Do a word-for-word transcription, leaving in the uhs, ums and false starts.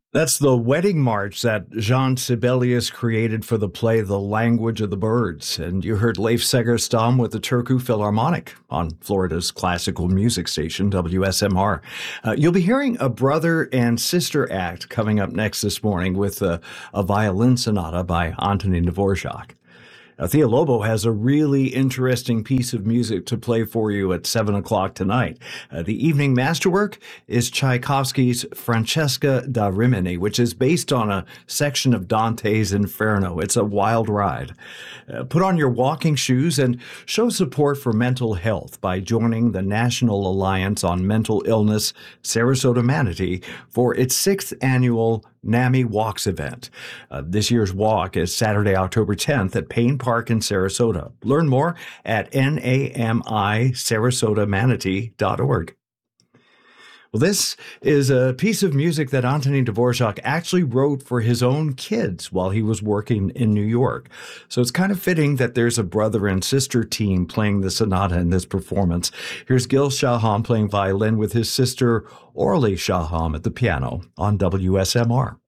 That's the wedding march that Jean Sibelius created for the play The Language of the Birds. And you heard Leif Segerstam with the Turku Philharmonic on Florida's classical music station, W S M R. Uh, you'll be hearing a brother and sister act coming up next this morning with a, a violin sonata by Antonin Dvorak. Now, Thea Lobo has a really interesting piece of music to play for you at seven o'clock tonight. Uh, the evening masterwork is Tchaikovsky's Francesca da Rimini, which is based on a section of Dante's Inferno. It's a wild ride. Uh, put on your walking shoes and show support for mental health by joining the National Alliance on Mental Illness Sarasota Manatee for its sixth annual NAMI Walks event. Uh, this year's walk is Saturday, October tenth at Payne Park in Sarasota. Learn more at N A M I Sarasota Manatee dot org. Well, this is a piece of music that Antonin Dvorak actually wrote for his own kids while he was working in New York. So it's kind of fitting that there's a brother and sister team playing the sonata in this performance. Here's Gil Shaham playing violin with his sister Orly Shaham at the piano on W S M R.